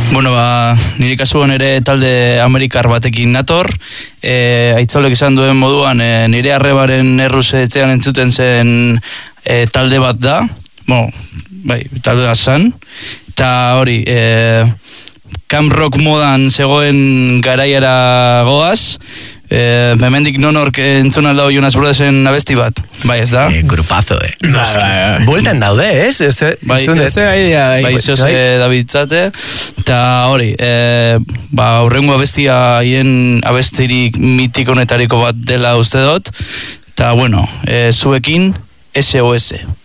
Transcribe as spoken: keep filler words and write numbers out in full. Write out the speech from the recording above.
Bueno, ba, nire kasuan ere talde amerikar batekin nator, e, aitzolek izan duen moduan, e, nire arrebaren erruz etxean entzuten zen e, talde bat da, bueno, bai, talde bat zan, eta hori, e, camp rock modan zegoen garaiara goaz, Eh, memendik nonork entzun aldau Jonas Brothersen abesti bat. Bai, ez da? Eh, grupazo, eh. Bueltan daude, ez? Bai, bai, zoze dabitzate. Eta hori, eh, ba, aurrengo abestia haien abestirik mitik honetariko bat dela uste dut. Eta, bueno, eh, zuekin S O S.